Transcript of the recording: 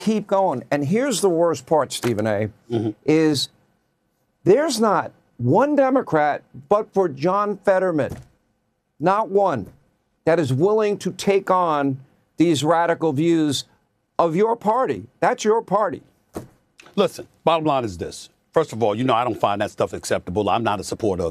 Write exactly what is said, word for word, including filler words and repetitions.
keep going. And here's the worst part, Stephen A., mm-hmm. is there's not one Democrat, but for John Fetterman, not one, that is willing to take on these radical views of your party. That's your party. Listen, bottom line is this. First of all, you know, I don't find that stuff acceptable. I'm not a supporter of